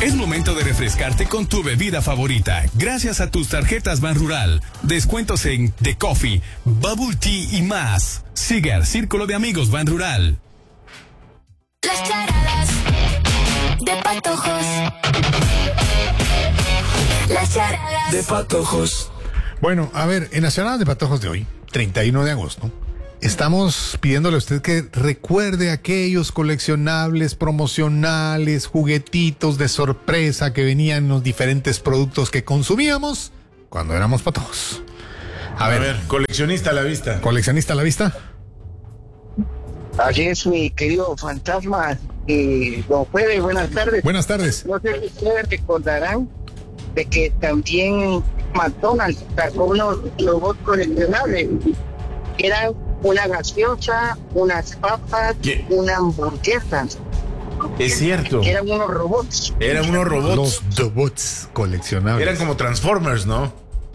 Es momento de refrescarte con tu bebida favorita, gracias a tus tarjetas Banrural. Descuentos en The Coffee, Bubble Tea y más. Sigue al Círculo de Amigos Banrural. Las charadas de Patojos. Las charadas de Patojos. Bueno, a ver, en las charadas de Patojos de hoy, 31 de agosto, estamos pidiéndole a usted que recuerde aquellos coleccionables promocionales, juguetitos de sorpresa que venían en los diferentes productos que consumíamos cuando éramos patojos. A ver, coleccionista a la vista. ¿Coleccionista a la vista? Así es, mi querido fantasma. Don Jueves, buenas tardes. Buenas tardes. No sé si ustedes recordarán de que también McDonald's sacó unos robots coleccionables. Eran una gaseosa, unas papas, una hamburguesa. Es cierto. Eran unos robots. Eran unos robots. Los robots coleccionables. Eran como Transformers, ¿no?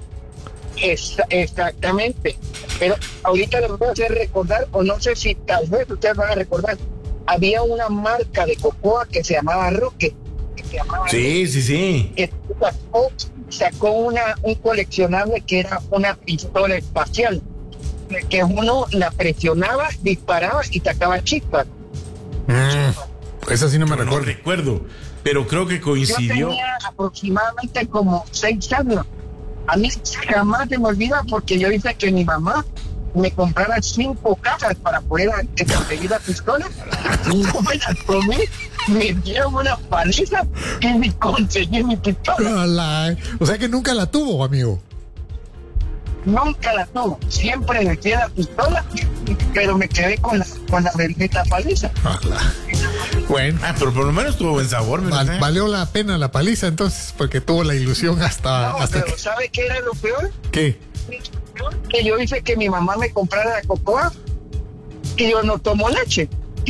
Exactamente. Pero ahorita les voy a hacer recordar, o no sé si tal vez ustedes van a recordar, había una marca de cocoa que se llamaba Rocket. Sí. Que sacó un coleccionable que era una pistola espacial, que uno la presionaba, disparaba y sacaba chispas. Esa sí no me recuerdo. No recuerdo, pero creo que coincidió. Yo tenía aproximadamente como 6 años. A mí jamás se me olvida porque yo hice que mi mamá me comprara 5 cajas para poder conseguir la pistola. Y no me las tomé, me dieron una paliza y me conseguí mi pistola. O sea que nunca la tuvo, amigo. Nunca la tuvo, siempre me quedé la pistola, pero me quedé con la bendita paliza. Bueno. Pero por lo menos tuvo buen sabor. Valió la pena la paliza entonces, porque tuvo la ilusión hasta pero que... ¿sabe qué era lo peor? ¿Qué? Que yo hice que mi mamá me comprara la cocoa y yo no tomo leche.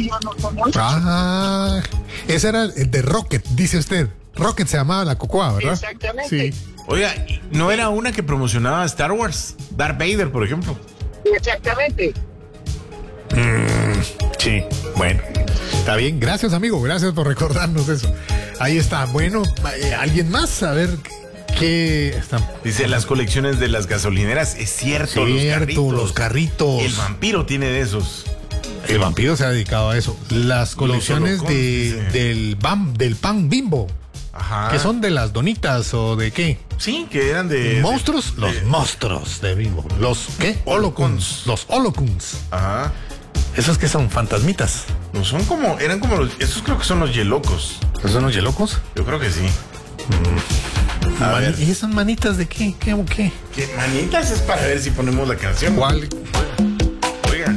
Ese era el de Rocket, dice usted. Rocket se llamaba la cocoa, ¿verdad? Exactamente. Sí. Oiga, ¿no era una que promocionaba Star Wars? Darth Vader, por ejemplo. Exactamente. Sí, bueno. Está bien, gracias amigo, gracias por recordarnos eso. Ahí está, bueno, ¿alguien más? A ver, ¿qué está? Dice, las colecciones de las gasolineras, es cierto, los carritos. El vampiro tiene de esos. El vampiro se ha dedicado a eso. Las colecciones del pan Bimbo. Ajá. ¿Que son de las donitas o de qué? Sí, que eran de... ¿Monstruos? Los monstruos de Bimbo. ¿Los qué? Holocuns. Los holocuns. Ajá. ¿Esos que son? ¿Fantasmitas? No, eran como los... Esos creo que son los yelocos. ¿Esos son los yelocos? Yo creo que sí. A ver. ¿Y esas manitas de qué? ¿Qué o qué? ¿Qué manitas? Es para ver si ponemos la canción. ¿Cuál? Oiga.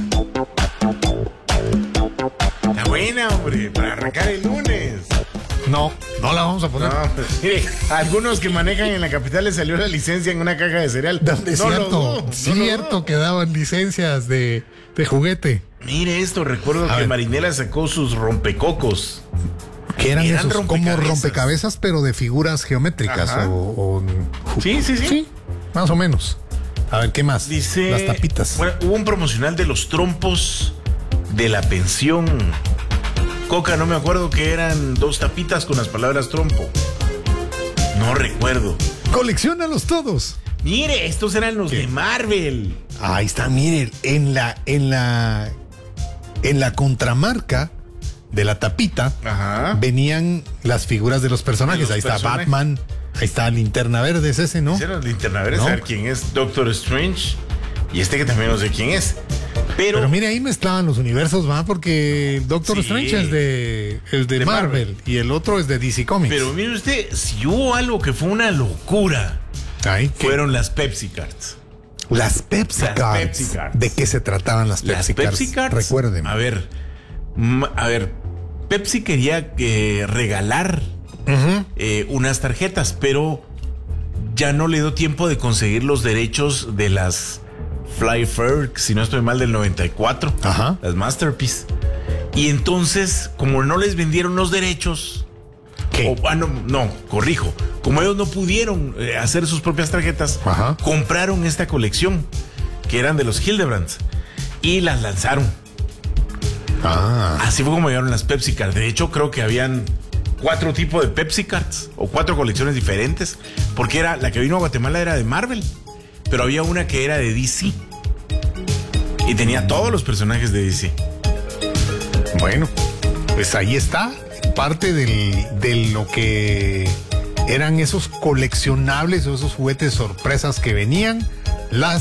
Está buena, hombre, para arrancar el lunes. No la vamos a poner. No, pues, mire, a algunos que manejan en la capital les salió la licencia en una caja de cereal. Cierto que daban licencias de juguete. Mire esto, recuerdo que Marinela sacó sus rompecocos. ¿Qué eran esos? Como rompecabezas, pero de figuras geométricas. Sí. Más o menos. A ver, ¿qué más? Dice... Las tapitas. Bueno, hubo un promocional de los trompos de la pensión. Coca, no me acuerdo que eran 2 tapitas con las palabras trompo. No recuerdo. Colecciónalos todos. Mire, estos eran los de Marvel. Ahí está, mire, en la contramarca de la tapita venían las figuras de los personajes. Ahí está Batman, ahí está Linterna Verde, es ese, ¿no? Ese era Linterna Verde, saber quién es Doctor Strange. Y que también no sé quién es. Pero mire, ahí mezclaban los universos, ¿va? Porque Doctor Strange es de Marvel y el otro es de DC Comics. Pero mire usted, si hubo algo que fue una locura, fueron las Pepsi Cards. Las Pepsi Cards. ¿De qué se trataban las Pepsi Cards? Pepsi Cards. Recuérdenme. A ver, Pepsi quería regalar unas tarjetas, pero ya no le dio tiempo de conseguir los derechos de las Fly Fair, si no estoy mal, del 94. Las Masterpiece. Y entonces, como no les vendieron los derechos, corrijo, como ellos no pudieron hacer sus propias tarjetas, compraron esta colección que eran de los Hildebrands y las lanzaron. Así fue como llegaron las Pepsi Card. De hecho, creo que habían 4 tipos de Pepsi Cards o 4 colecciones diferentes, porque la que vino a Guatemala era de Marvel, pero había una que era de DC y tenía todos los personajes de DC. Bueno, pues ahí está parte de lo que eran esos coleccionables o esos juguetes sorpresas que venían. Las